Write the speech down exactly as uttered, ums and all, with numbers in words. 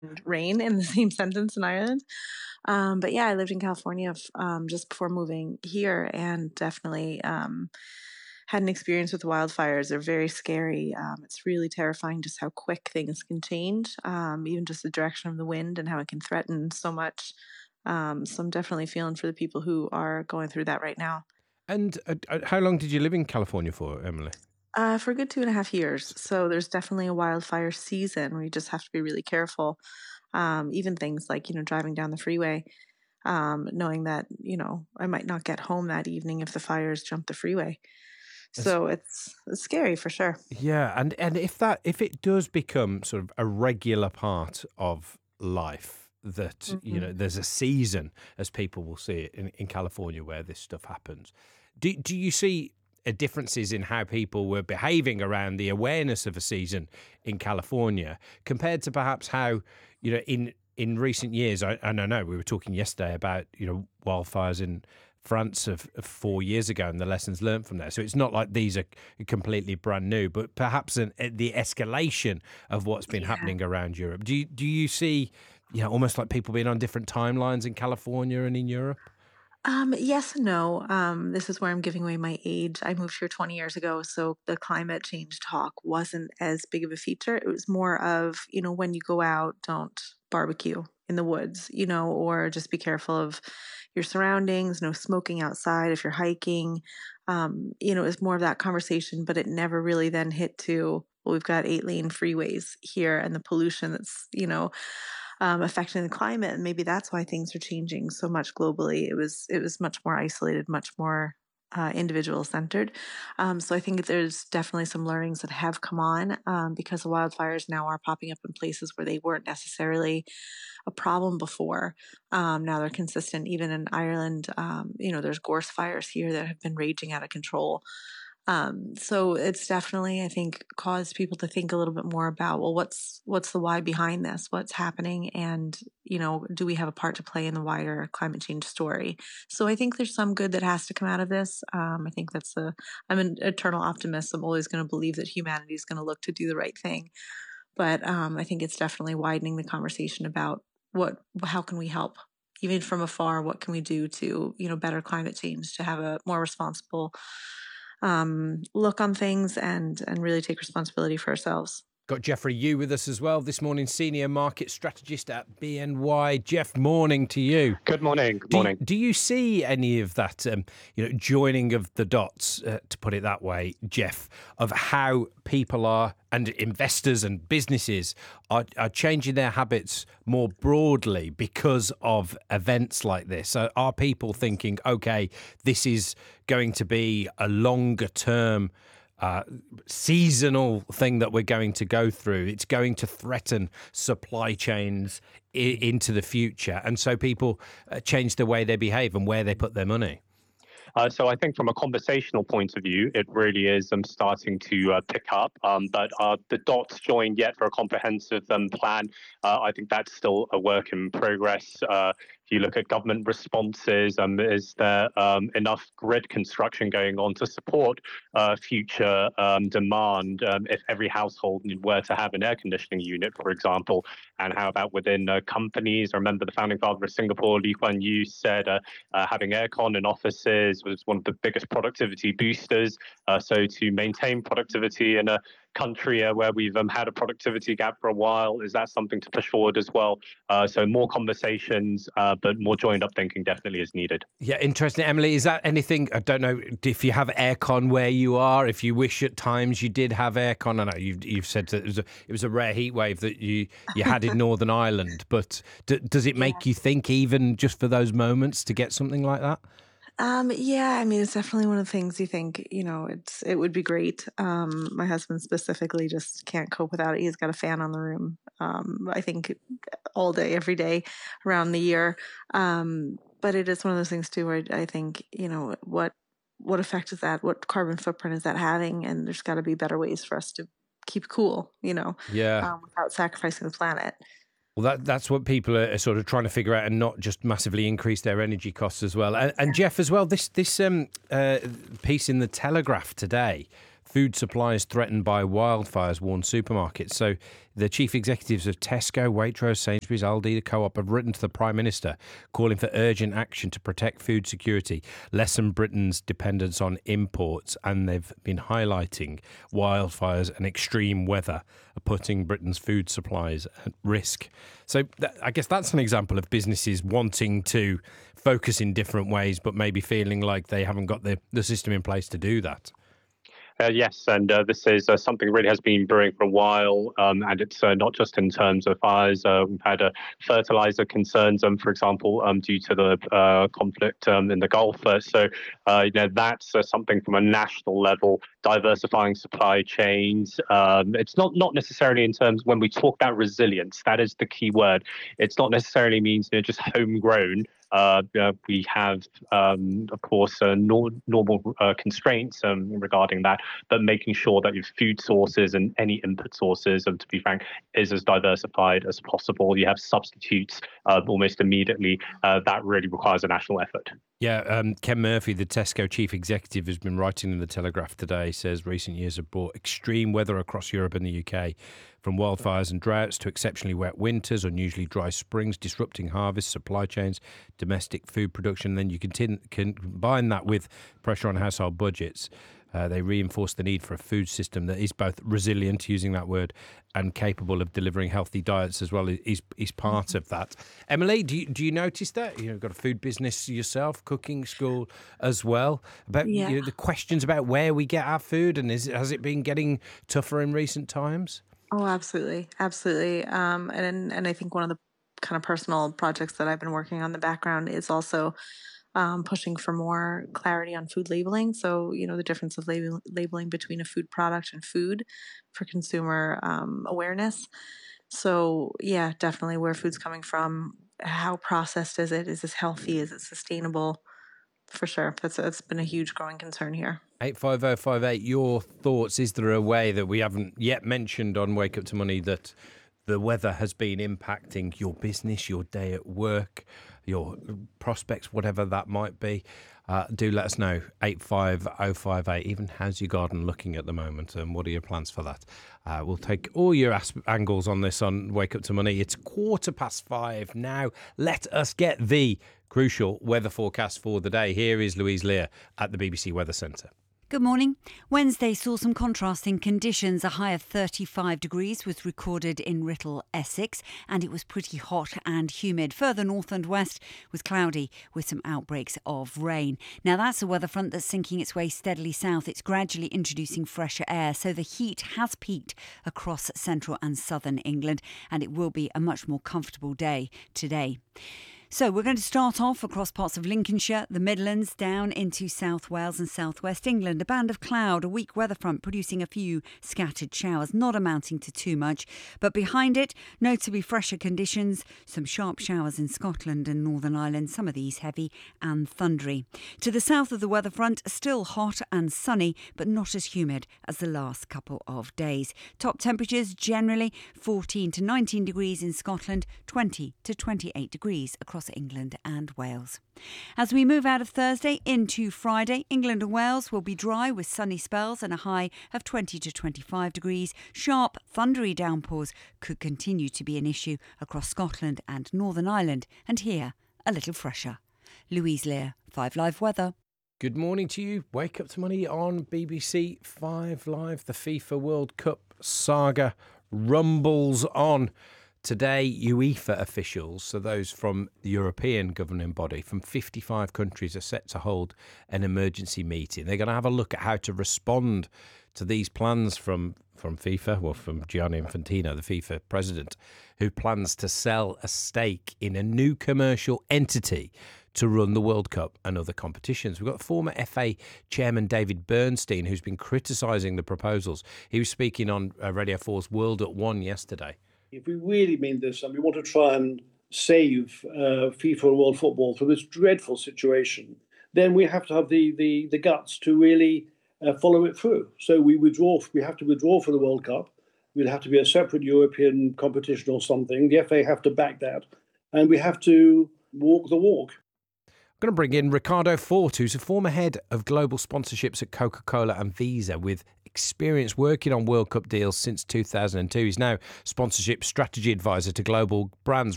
rain in the same sentence in Ireland. Um, but yeah, I lived in California f- um, just before moving here, and definitely um, had an experience with wildfires. They're very scary. Um, it's really terrifying just how quick things can change, um, even just the direction of the wind and how it can threaten so much. Um, so I'm definitely feeling for the people who are going through that right now. And uh, uh, how long did you live in California for, Emily? Uh, for a good two and a half years. So there's definitely a wildfire season where you just have to be really careful. Um, even things like, you know, driving down the freeway, um, knowing that, you know, I might not get home that evening if the fires jump the freeway. As- So it's, it's scary for sure. Yeah, and and if that if it does become sort of a regular part of life, that you Mhm. know there's a season, as people will see it in, in California, where this stuff happens. Do do you see uh, differences in how people were behaving around the awareness of a season in California compared to perhaps how you know in in recent years? I, and I know we were talking yesterday about you know wildfires in France of, of four years ago and the lessons learned from there. So it's not like these are completely brand new, but perhaps an, uh, the escalation of what's been Yeah. happening around Europe. Do you, do you see, you know, almost like people being on different timelines in California and in Europe? Um, yes and no. Um, this is where I'm giving away my age. I moved here twenty years ago, so the climate change talk wasn't as big of a feature. It was more of, you know, when you go out, don't barbecue in the woods, you know, or just be careful of your surroundings, no smoking outside if you're hiking. Um, you know, it was more of that conversation, but it never really then hit to, well, we've got eight lane freeways here and the pollution that's, you know, um, affecting the climate, and maybe that's why things are changing so much globally. It was it was much more isolated, much more uh, individual centered. Um, so I think there's definitely some learnings that have come on um, because the wildfires now are popping up in places where they weren't necessarily a problem before. Um, now they're consistent. Even in Ireland, um, you know, there's gorse fires here that have been raging out of control. Um, so it's definitely, I think, caused people to think a little bit more about, well, what's what's the why behind this? What's happening? And, you know, do we have a part to play in the wider climate change story? So I think there's some good that has to come out of this. Um, I think that's a, I'm an eternal optimist. I'm always going to believe that humanity is going to look to do the right thing. But um, I think it's definitely widening the conversation about what, how can we help? Even from afar, what can we do to, you know, better climate change, to have a more responsible um, look on things and and really take responsibility for ourselves. Got Jeffrey Yu with us as well this morning, senior market strategist at B N Y. Jeff, morning to you. Good morning. Good Do morning. do you see any of that, um, you know, joining of the dots, uh, to put it that way, Jeff, of how people are and investors and businesses are, are changing their habits more broadly because of events like this? So are people thinking, okay, this is going to be a longer term uh, seasonal thing that we're going to go through. It's going to threaten supply chains I- into the future. And so people uh, change the way they behave and where they put their money. Uh, so I think from a conversational point of view, it really is um, starting to uh, pick up. Um, but uh, the dots joined yet for a comprehensive um, plan, uh, I think that's still a work in progress. Uh, if you look at government responses, um, is there um, enough grid construction going on to support uh, future um, demand um, if every household were to have an air conditioning unit, for example? And how about within uh, companies? I remember the founding father of Singapore, Lee Kuan Yew, said uh, uh, having aircon in offices was one of the biggest productivity boosters. Uh, so to maintain productivity in a country uh, where we've um, had a productivity gap for a while, is that something to push forward as well? Uh, so more conversations, uh, but more joined up thinking definitely is needed. Yeah, interesting. Emily, is that anything? I don't know if you have aircon where you are, if you wish at times you did have aircon. I know you've, you've said that it was, a, it was a rare heat wave that you, you had in Northern Ireland, but d- does it Yeah. make you think, even just for those moments, to get something like that? Um, yeah, I mean, it's definitely one of the things you think, you know, it's it would be great. Um, my husband specifically just can't cope without it. He's got a fan on the room. Um, I think all day, every day, around the year. Um, but it is one of those things too, where I think, you know, what what effect is that? What carbon footprint is that having? And there's got to be better ways for us to keep cool, you know, Yeah. um, without sacrificing the planet. Well, that that's what people are sort of trying to figure out, and not just massively increase their energy costs as well. And, and Jeff, as well, this this um, uh, piece in the Telegraph today Food supply is threatened by wildfires, warn supermarkets. So the chief executives of Tesco, Waitrose, Sainsbury's, Aldi, the Co-op have written to the Prime Minister calling for urgent action to protect food security, lessen Britain's dependence on imports, and they've been highlighting wildfires and extreme weather are putting Britain's food supplies at risk. So th- I guess that's an example of businesses wanting to focus in different ways, but maybe feeling like they haven't got the, the system in place to do that. Uh, yes, and uh, this is uh, something that really has been brewing for a while, um, and it's uh, not just in terms of fires. Uh, we've had uh, fertilizer concerns, um, for example, um, due to the uh, conflict um, in the Gulf. Uh, so, uh, you know, that's uh, something from a national level, diversifying supply chains. Um, it's not not necessarily in terms when we talk about resilience. That is the key word. It's not necessarily means you know, just homegrown. Uh, uh, we have, um, of course, uh, nor- normal uh, constraints um, regarding that, but making sure that your food sources and any input sources, and to be frank, is as diversified as possible. You have substitutes uh, almost immediately. Uh, that really requires a national effort. Yeah, um, Ken Murphy, the Tesco chief executive, has been writing in the Telegraph today, says recent years have brought extreme weather across Europe and the U K, from wildfires and droughts to exceptionally wet winters, unusually dry springs, disrupting harvests, supply chains, domestic food production. Then you continue, can combine that with pressure on household budgets. Uh, they reinforce the need for a food system that is both resilient, using that word, and capable of delivering healthy diets as well. Is is part of that. Emily, do you, do you notice that? You know, you've got a food business yourself, cooking school as well. About Yeah. you know, the questions about where we get our food, and is has it been getting tougher in recent times? Oh, absolutely. Absolutely. Um, and, and I think one of the kind of personal projects that I've been working on in the background is also um, pushing for more clarity on food labeling. So, you know, the difference of label- labeling between a food product and food for consumer um, awareness. So, yeah, definitely where food's coming from, how processed is it? Is this healthy? Is it sustainable? For sure. That's, that's been a huge growing concern here. eight five oh five eight, your thoughts. Is there a way that we haven't yet mentioned on Wake Up to Money that the weather has been impacting your business, your day at work, your prospects, whatever that might be? Uh, do let us know. eight five oh five eight. Even how's your garden looking at the moment, and what are your plans for that? Uh, we'll take all your as- angles on this on Wake Up to Money. It's quarter past five now. Let us get the crucial weather forecast for the day. Here is Louise Lear at the B B C Weather Centre. Good morning. Wednesday saw some contrasting conditions. A high of thirty-five degrees was recorded in Writtle, Essex, and it was pretty hot and humid. Further north and west was cloudy with some outbreaks of rain. Now that's a weather front that's sinking its way steadily south. It's gradually introducing fresher air, so the heat has peaked across central and southern England, and it will be a much more comfortable day today. So we're going to start off across parts of Lincolnshire, the Midlands, down into South Wales and South West England. A band of cloud, a weak weather front producing a few scattered showers, not amounting to too much. But behind it, notably fresher conditions, some sharp showers in Scotland and Northern Ireland, some of these heavy and thundery. To the south of the weather front, still hot and sunny, but not as humid as the last couple of days. Top temperatures generally fourteen to nineteen degrees in Scotland, twenty to twenty-eight degrees across England and Wales. As we move out of Thursday into Friday, England and Wales will be dry with sunny spells and a high of twenty to twenty-five degrees. Sharp, thundery downpours could continue to be an issue across Scotland and Northern Ireland, and here, a little fresher. Louise Lear, Five Live Weather. Good morning to you. Wake Up to Money on B B C Five Live. The FIFA World Cup saga rumbles on. Today, UEFA officials, so those from the European governing body, from fifty-five countries, are set to hold an emergency meeting. They're going to have a look at how to respond to these plans from, from FIFA, well, from Gianni Infantino, the FIFA president, who plans to sell a stake in a new commercial entity to run the World Cup and other competitions. We've got former F A chairman David Bernstein, who's been criticising the proposals. He was speaking on uh, Radio four's World at One yesterday. If we really mean this and we want to try and save uh, FIFA and world football from this dreadful situation, then we have to have the the, the guts to really uh, follow it through. So we withdraw. We have to withdraw for the World Cup. We'll have to be a separate European competition or something. The F A have to back that, and we have to walk the walk. I'm going to bring in Ricardo Fort, who's a former head of global sponsorships at Coca-Cola and Visa with experience working on World Cup deals since two thousand two. He's now sponsorship strategy advisor to global brands.